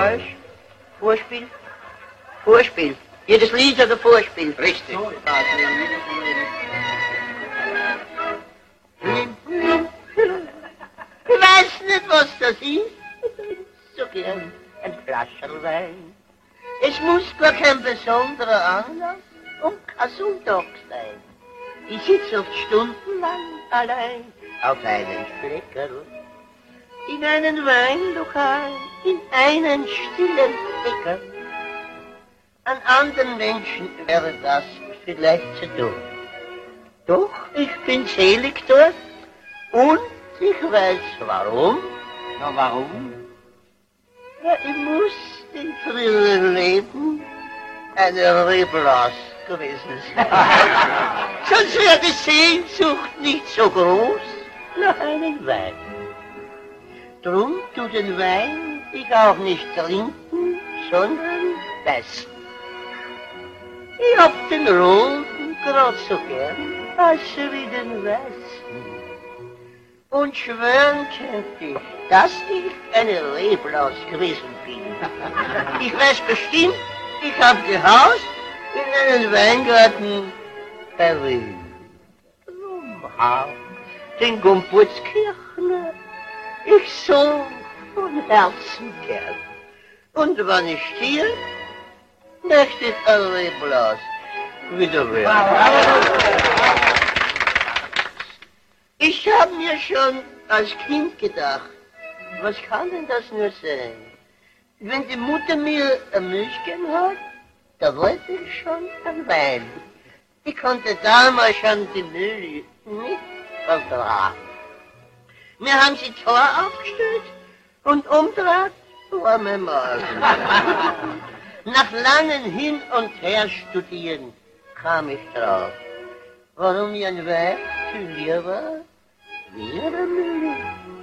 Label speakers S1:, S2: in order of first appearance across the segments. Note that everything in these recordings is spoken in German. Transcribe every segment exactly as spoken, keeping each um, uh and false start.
S1: falsch. Vorspiel? Vorspiel. Jedes Lied hat ein Vorspiel.
S2: Richtig. So,
S1: ich weiß nicht, was das ist. So gern ein Flascherl Wein. Es muss gar kein besonderer Anlass und kein Sonntag sein. Ich sitze oft stundenlang allein auf einem Fleckerl. In einem Weinlokal, in einem stillen Eckerl. An anderen Menschen wäre das vielleicht zu dumm. Doch ich bin selig dort und ich weiß warum.
S2: Na, warum?
S1: Ja, ich muss in früheren Leben eine Reblaus gewesen sein. Sonst wäre die Sehnsucht nicht so groß nach einem Wein. Drum tu den Wein ich auch nicht trinken, sondern besten. Ich hab den Roten grad so gern, als wie den Weißen. Und schwören könnte ich, dass ich eine Reblaus gewesen bin. Ich weiß bestimmt, ich hab gehaust in einem Weingarten bei Wien. Drum hab den Geburtskirchner ich so von Herzen gern. Und wenn ich stirb, möchte ich ein Reblaus wieder werden. Ich hab mir schon als Kind gedacht, was kann denn das nur sein? Wenn die Mutter mir ein Milchchen hat, da wollte ich schon ein Wein. Ich konnte damals schon die Milch nicht vertragen. Wir haben sie Tor aufgestellt und umdraht war mein Magen. Nach langem Hin und Her studieren kam ich drauf, warum ich ein Weib viel lieber wie eine Milch.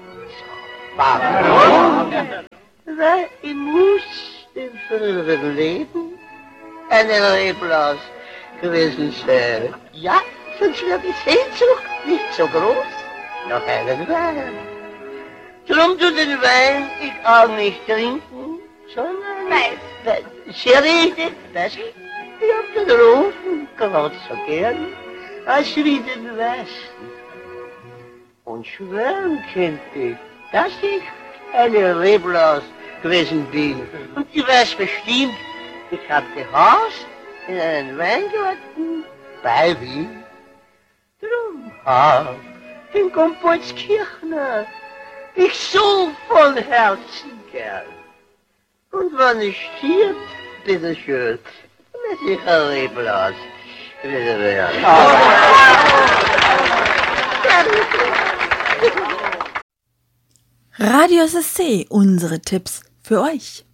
S1: Warum? Weil ich muss im früheren Leben eine Reblaus gewesen sein. Ja, sonst wäre die Sehnsucht nicht so groß nach einem Wein. Drum tu den Wein ich auch nicht trinken, sondern Wein. Sehr richtig, das ich hab den Roten grad so gern, als wie den Weißen. Und schwören könnte ich, dass ich eine Reblaus gewesen bin. Und ich weiß bestimmt, ich hab gehaust in einem Weingarten bei Wien. Drum hab den Geburtskirchner ich so von Herzen gern. Und wenn ich stirb, bitteschön, möchte ich ein Reblaus wieder werden.
S3: Radio S S C, unsere Tipps für euch.